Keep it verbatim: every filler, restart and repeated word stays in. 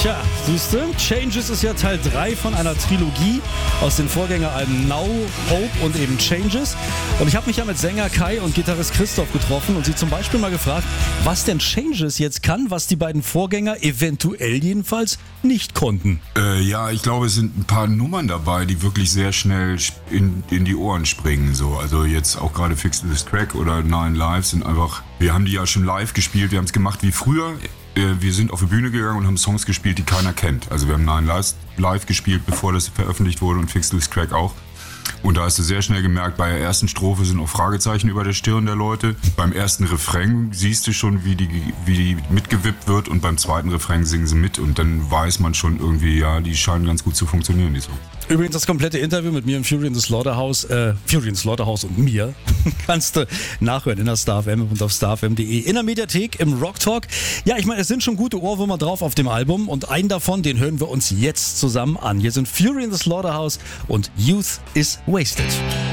Tja, siehst du, Changes ist ja Teil drei von einer Trilogie aus den Vorgängeralben Now, Hope und eben Changes. Und ich habe mich ja mit Sänger Kai und Gitarrist Christoph getroffen und sie zum Beispiel mal gefragt, was denn Changes jetzt kann, was die beiden Vorgänger eventuell jedenfalls nicht konnten. Äh, ja, ich glaube, es sind ein paar Nummern dabei, die wirklich sehr schnell in, in die Ohren springen. So. Also jetzt auch gerade Fix This Crack oder Nine Lives sind einfach, wir haben die ja schon live gespielt, wir haben es gemacht wie früher. Wir sind auf die Bühne gegangen und haben Songs gespielt, die keiner kennt. Also wir haben Nine Lives live gespielt, bevor das veröffentlicht wurde, und Fix This Crack auch. Und da hast du sehr schnell gemerkt, bei der ersten Strophe sind auch Fragezeichen über der Stirn der Leute. Beim ersten Refrain siehst du schon, wie die, wie die mitgewippt wird, und beim zweiten Refrain singen sie mit, und dann weiß man schon irgendwie, ja, die scheinen ganz gut zu funktionieren, die Songs. Übrigens, das komplette Interview mit mir und Fury in the Slaughterhouse, äh, Fury in the Slaughterhouse und mir, kannst du nachhören in der Star F M und auf star f m punkt de, in der Mediathek, im Rock Talk. Ja, ich meine, es sind schon gute Ohrwürmer drauf auf dem Album, und einen davon, den hören wir uns jetzt zusammen an. Hier sind Fury in the Slaughterhouse und Youth is Wasted.